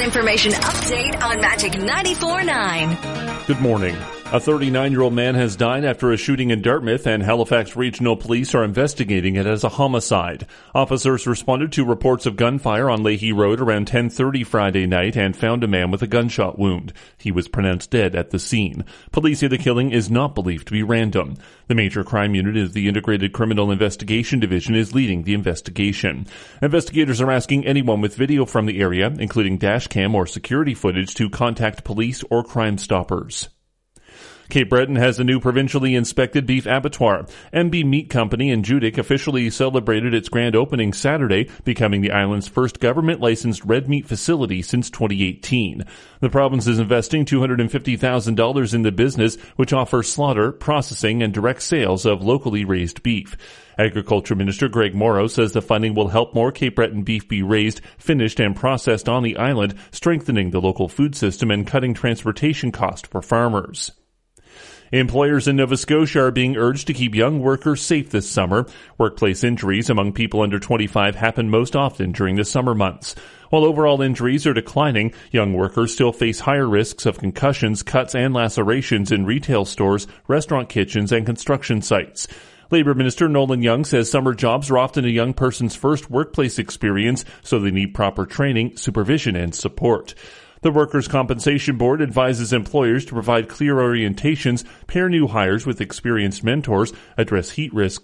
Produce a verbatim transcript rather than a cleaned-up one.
information update on Magic ninety-four point nine. Good morning. A thirty-nine-year-old man has died after a shooting in Dartmouth, and Halifax Regional Police are investigating it as a homicide. Officers responded to reports of gunfire on Leahy Road around ten thirty Friday night and found a man with a gunshot wound. He was pronounced dead at the scene. Police say the killing is not believed to be random. The major crime unit of the Integrated Criminal Investigation Division is leading the investigation. Investigators are asking anyone with video from the area, including dashcam or security footage, to contact police or Crime Stoppers. Cape Breton has a new provincially inspected beef abattoir. M B Meat Company in Judique officially celebrated its grand opening Saturday, becoming the island's first government-licensed red meat facility since twenty eighteen. The province is investing two hundred fifty thousand dollars in the business, which offers slaughter, processing, and direct sales of locally raised beef. Agriculture Minister Greg Morrow says the funding will help more Cape Breton beef be raised, finished, and processed on the island, strengthening the local food system and cutting transportation costs for farmers. Employers in Nova Scotia are being urged to keep young workers safe this summer. Workplace injuries among people under twenty-five happen most often during the summer months. While overall injuries are declining, young workers still face higher risks of concussions, cuts, and lacerations in retail stores, restaurant kitchens, and construction sites. Labour Minister Nolan Young says summer jobs are often a young person's first workplace experience, so they need proper training, supervision, and support. The Workers' Compensation Board advises employers to provide clear orientations, pair new hires with experienced mentors, address heat risks,